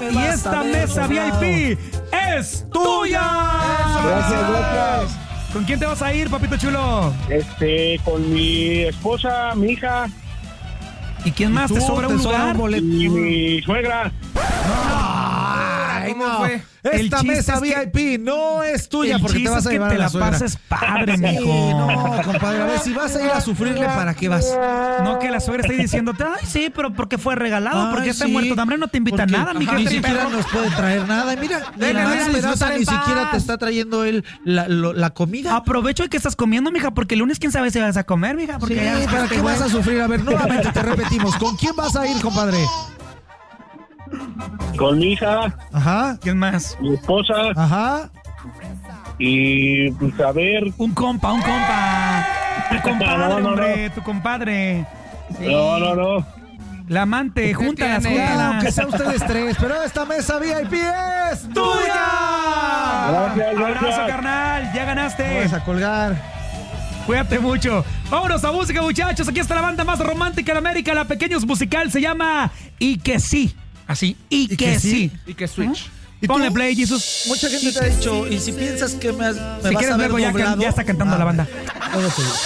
y esta mesa VIP es tuya. Gracias. ¿Con quién te vas a ir, papito chulo? Con mi esposa, mi hija ¿Y quién más? ¿Te sobra un lugar? y mi suegra. Ay, ¿Cómo no. fue? Esta El chiste mesa es que- VIP no es tuya El porque te chiste vas a es que llevar te a la la suegra. pases padre, Sí, mijo. no, compadre. A ver, si vas a ir a sufrirle, ¿para qué vas? No, que la suegra esté diciéndote, ay, sí, pero porque fue regalado, Ay, porque está sí, muerto de hambre, no te invita a porque, nada, mija. Ni este siquiera perro. nos puede traer nada. Y mira, Déjame la disfrutar Esperanza en ni paz. siquiera te está trayendo él la comida. Aprovecho de que estás comiendo, mija, porque el lunes quién sabe si vas a comer, mija. Porque Sí, ya después ¿para te qué voy- vas a sufrir? A ver, nuevamente te repetimos. ¿Con quién vas a ir, compadre? Con mi hija, Ajá, ¿Quién más? mi esposa ajá. y pues a ver. Un compa. Tu compadre, No. hombre, tu compadre. No. La amante, júntalas, Ya, aunque júntalas. sea ustedes tres, pero esta mesa VIP es ¡Tuya! Gracias. Abrazo, carnal, ya ganaste. Vamos a colgar. Cuídate mucho. Vámonos a música, muchachos. Aquí está la banda más romántica de América, la Pequeños Musical. Se llama Y que sí. Así, y que sí. Y que Switch. ¿Y tú? Ponle play, Jesus. Mucha gente te ha dicho, y si piensas que me Si vas quieres a ver verlo, doblado... ya está cantando la banda. Todo te digo.